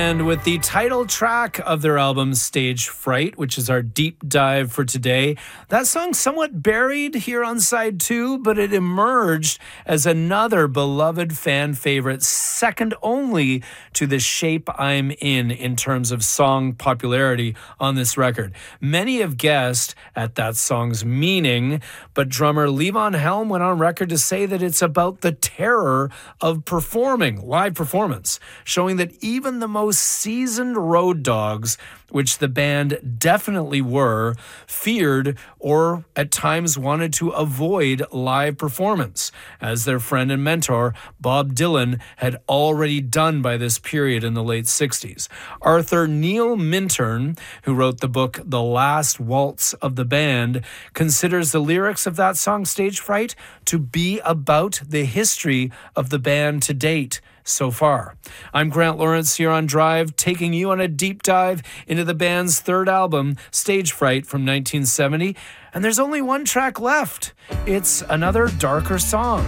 And with the title track of their album Stage Fright, which is our deep dive for today, that song's somewhat buried here on side 2, but it emerged as another beloved fan favorite, second only to The Shape I'm in terms of song popularity on this record. Many have guessed at that song's meaning, but drummer Levon Helm went on record to say that it's about the terror of performing, live performance, showing that even the most seasoned road dogs, which the band definitely were, feared or at times wanted to avoid live performance, as their friend and mentor Bob Dylan had already done by this period in the late 60s. Arthur Neil Minturn, who wrote the book The Last Waltz of the Band, considers the lyrics of that song Stage Fright to be about the history of the band to date so far. I'm Grant Lawrence here on Drive, taking you on a deep dive into the band's third album, Stage Fright, from 1970. And there's only one track left. It's another darker song.